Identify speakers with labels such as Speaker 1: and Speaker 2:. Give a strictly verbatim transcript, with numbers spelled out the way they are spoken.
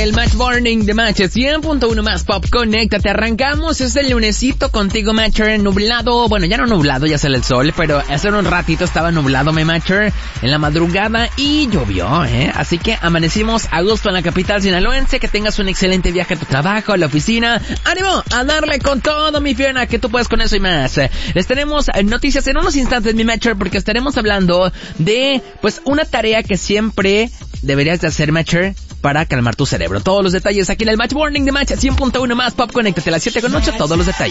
Speaker 1: el Match Morning de Match cien punto uno más Pop. Conéctate, arrancamos. Es el lunesito contigo, Matcher. Nublado, bueno, ya no nublado, ya sale el sol, pero hace un ratito estaba nublado, mi Matcher, en la madrugada y llovió, ¿eh? Así que amanecimos a gusto en la capital sinaloense. Que tengas un excelente viaje a tu trabajo, a la oficina. ¡Ánimo! A darle con todo, mi Fiona, que tú puedes con eso y más. Les tenemos noticias en unos instantes, mi Matcher, porque estaremos hablando de, pues, una tarea que siempre deberías de hacer, Matcher, para calmar tu cerebro. Todos los detalles aquí en el Match Morning de Match cien punto uno más Pop. Conéctate a las siete con ocho, todos los detalles.